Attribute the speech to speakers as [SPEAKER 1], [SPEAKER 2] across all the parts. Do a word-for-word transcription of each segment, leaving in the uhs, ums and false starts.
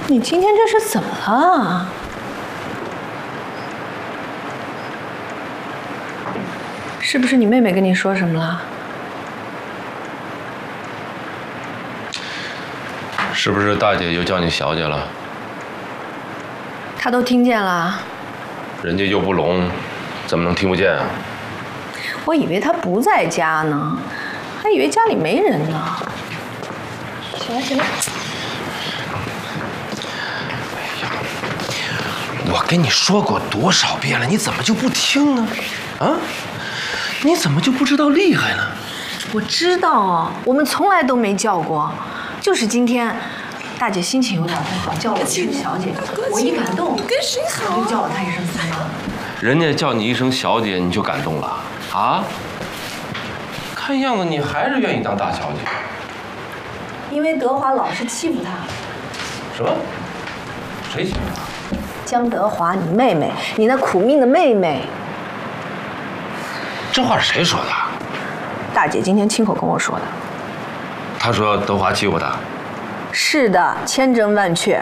[SPEAKER 1] 你今天这是怎么了？是不是你妹妹跟你说什么了？
[SPEAKER 2] 是不是大姐又叫你小姐了？
[SPEAKER 1] 她都听见了。
[SPEAKER 2] 人家又不聋，怎么能听不见啊？
[SPEAKER 1] 我以为她不在家呢，还以为家里没人呢。起来起来。
[SPEAKER 2] 哎呀，我跟你说过多少遍了，你怎么就不听呢？啊？你怎么就不知道厉害呢？
[SPEAKER 1] 我知道，我们从来都没叫过，就是今天，大姐心情有点不好，叫我一声小姐，我一感动，
[SPEAKER 3] 跟谁好？
[SPEAKER 1] 我就叫了她一声苏妈。
[SPEAKER 2] 人家叫你一声小姐，你就感动了啊？看样子你还是愿意当大小姐。
[SPEAKER 1] 因为德华老是欺负她。
[SPEAKER 2] 什么？谁欺负她？
[SPEAKER 1] 江德华，你妹妹，你那苦命的妹妹。
[SPEAKER 2] 这话是谁说的？
[SPEAKER 1] 大姐今天亲口跟我说的。
[SPEAKER 2] 她说德华欺负她。
[SPEAKER 1] 是的，千真万确。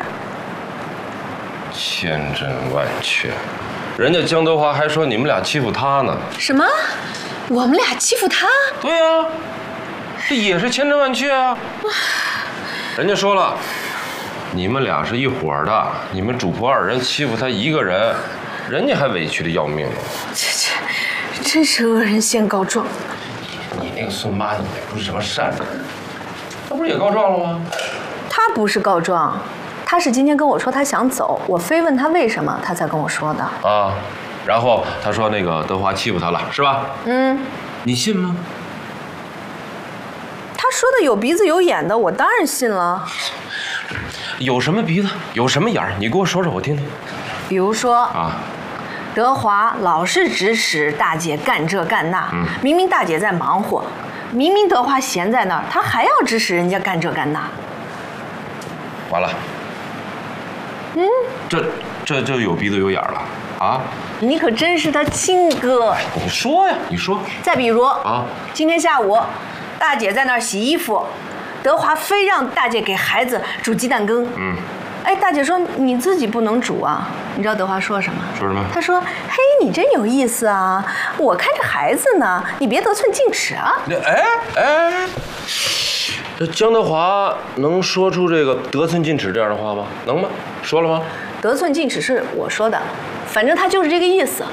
[SPEAKER 2] 千真万确，人家江德华还说你们俩欺负他呢。
[SPEAKER 1] 什么？我们俩欺负他？
[SPEAKER 2] 对呀、啊，这也是千真万确啊。人家说了，你们俩是一伙的，你们主仆二人欺负他一个人，人家还委屈的要命呢。
[SPEAKER 1] 这这，真是恶人先告状。
[SPEAKER 2] 你那个孙妈也不是什么善人，她不是也告状了吗？
[SPEAKER 1] 她不是告状。他是今天跟我说他想走，我非问他为什么，他才跟我说的
[SPEAKER 2] 啊。然后他说那个德华欺负他了，是吧？
[SPEAKER 1] 嗯，
[SPEAKER 2] 你信吗？
[SPEAKER 1] 他说的有鼻子有眼的，我当然信了。
[SPEAKER 2] 有什么鼻子，有什么眼儿？你给我说说，我听听。
[SPEAKER 1] 比如说
[SPEAKER 2] 啊，
[SPEAKER 1] 德华老是指使大姐干这干那，嗯、明明大姐在忙活，明明德华闲在那儿，他还要指使人家干这干那。
[SPEAKER 2] 完了。
[SPEAKER 1] 嗯，
[SPEAKER 2] 这这就有鼻子有眼了啊！
[SPEAKER 1] 你可真是他亲哥。
[SPEAKER 2] 你说呀，你说。
[SPEAKER 1] 再比如
[SPEAKER 2] 啊，
[SPEAKER 1] 今天下午，大姐在那儿洗衣服，德华非让大姐给孩子煮鸡蛋羹。嗯，哎，大姐说你自己不能煮啊。你知道德华说什么？
[SPEAKER 2] 说什么？
[SPEAKER 1] 他说：“嘿，你真有意思啊！我看着孩子呢，你别得寸进尺啊。”
[SPEAKER 2] 哎哎。这江德华能说出这个得寸进尺这样的话吗？能吗？说了吗？
[SPEAKER 1] 得寸进尺是我说的，反正他就是这个意思。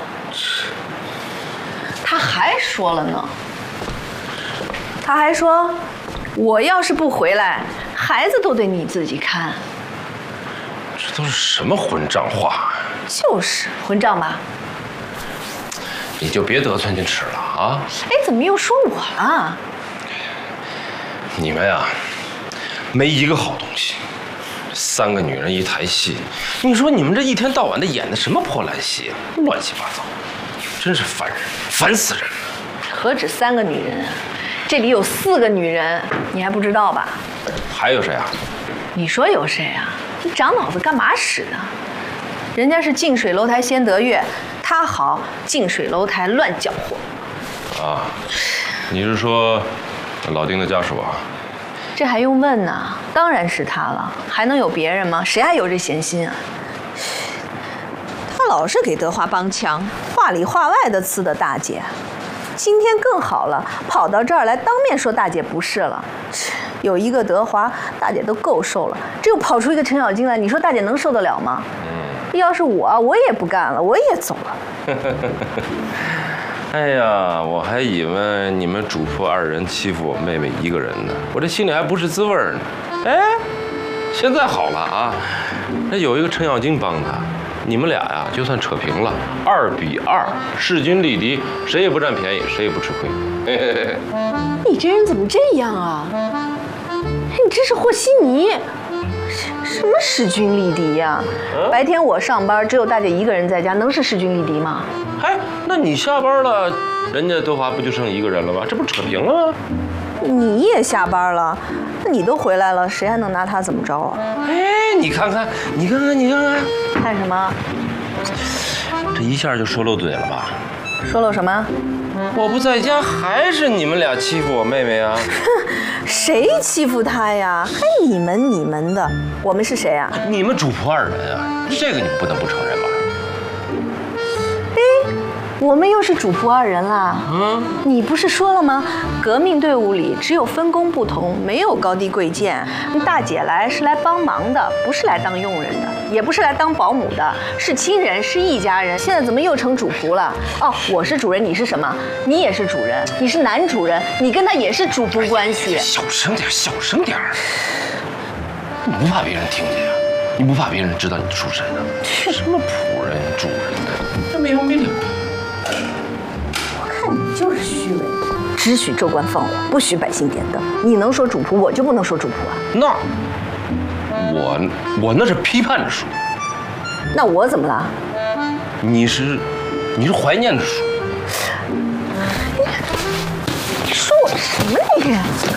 [SPEAKER 1] 他还说了呢，他还说，我要是不回来，孩子都得你自己看。
[SPEAKER 2] 这都是什么混账话？
[SPEAKER 1] 就是混账吧。
[SPEAKER 2] 你就别得寸进尺了啊！
[SPEAKER 1] 哎，怎么又说我了？
[SPEAKER 2] 你们呀，没一个好东西。三个女人一台戏，你说你们这一天到晚的演的什么破烂戏啊？乱七八糟，真是烦人，烦死人了。
[SPEAKER 1] 何止三个女人啊，这里有四个女人，你还不知道吧？
[SPEAKER 2] 还有谁啊？
[SPEAKER 1] 你说有谁啊？你长脑子干嘛使的？人家是近水楼台先得月，他好近水楼台乱搅和。
[SPEAKER 2] 啊，你是说？老丁的家属啊，
[SPEAKER 1] 这还用问呢？当然是他了，还能有别人吗？谁还有这闲心啊？他老是给德华帮腔，话里话外的呲的大姐。今天更好了，跑到这儿来当面说大姐不是了。有一个德华，大姐都够受了，这又跑出一个程咬金来，你说大姐能受得了吗？嗯，要是我，我也不干了，我也走了。
[SPEAKER 2] 哎呀，我还以为你们主仆二人欺负我妹妹一个人呢，我这心里还不是滋味呢。哎，现在好了啊，那有一个程咬金帮他，你们俩呀就算扯平了，二比二，势均力敌，谁也不占便宜，谁也不吃亏。嘿嘿嘿，
[SPEAKER 1] 你这人怎么这样啊？你真是和稀泥！什么势均力敌呀？啊、白天我上班，只有大姐一个人在家，能是势均力敌吗？
[SPEAKER 2] 哎，那你下班了，人家德华不就剩一个人了吗？这不扯平了吗？
[SPEAKER 1] 你也下班了，你都回来了，谁还能拿他怎么着啊？
[SPEAKER 2] 哎，你看看，你看看，你看看，
[SPEAKER 1] 看什么？
[SPEAKER 2] 这一下就说漏嘴了吧？
[SPEAKER 1] 说漏什么？
[SPEAKER 2] 我不在家，还是你们俩欺负我妹妹啊？
[SPEAKER 1] 谁欺负他呀？还你们你们的，我们是谁啊？
[SPEAKER 2] 你们主仆二人啊，这个你们不能不承认吧？
[SPEAKER 1] 哎，我们又是主仆二人啦。
[SPEAKER 2] 嗯，
[SPEAKER 1] 你不是说了吗？革命队伍里只有分工不同，没有高低贵贱。大姐来是来帮忙的，不是来当佣人的，也不是来当保姆的，是亲人，是一家人。现在怎么又成主仆了？哦，我是主人，你是什么？你也是主人，你是男主人，你跟他也是主仆关系。
[SPEAKER 2] 小声点，小声点。你不怕别人听见呀？你不怕别人知道你出身啊？什么仆人、主人的，这没完没了。
[SPEAKER 1] 我看你就是虚伪，只许州官放火，不许百姓点灯。你能说主仆，我就不能说主仆啊？
[SPEAKER 2] 那我我那是批判着说。
[SPEAKER 1] 那我怎么了？
[SPEAKER 2] 你是你是怀念着说。
[SPEAKER 1] 你说我什么你？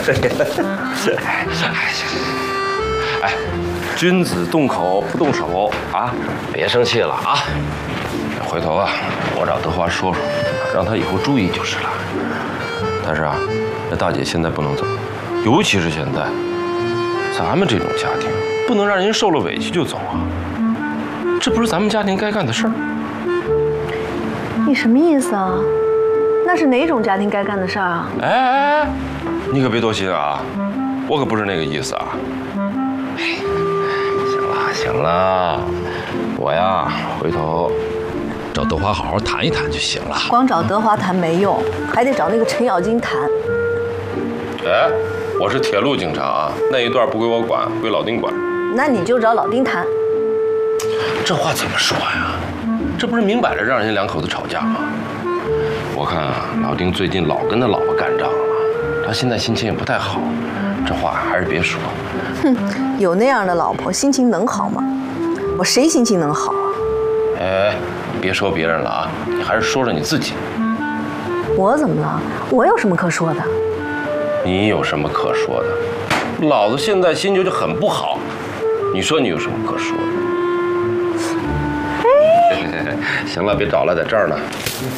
[SPEAKER 2] 哎，君子动口不动手啊！别生气了啊！回头啊，我找德华说说，让他以后注意就是了。但是啊，这大姐现在不能走，尤其是现在，咱们这种家庭不能让人受了委屈就走啊！这不是咱们家庭该干的事儿。
[SPEAKER 1] 你什么意思啊？那是哪种家庭该干的事儿啊？
[SPEAKER 2] 哎哎哎，你可别多心啊，我可不是那个意思啊。哎，行了行了，我呀回头找德华好好谈一谈就行了。
[SPEAKER 1] 光找德华谈没用，还得找那个程咬金谈。
[SPEAKER 2] 哎，我是铁路警察啊，那一段不归我管，归老丁管。
[SPEAKER 1] 那你就找老丁谈。
[SPEAKER 2] 这话怎么说呀？这不是明摆着让人家两口子吵架吗？我看啊，老丁最近老跟他老婆干仗了，他现在心情也不太好，这话还是别说。
[SPEAKER 1] 哼，有那样的老婆，心情能好吗？我谁心情能好啊？
[SPEAKER 2] 哎，别说别人了啊，你还是说说你自己。
[SPEAKER 1] 我怎么了？我有什么可说的？
[SPEAKER 2] 你有什么可说的？老子现在心情就很不好，你说你有什么可说的？行了，别找了，在这儿呢。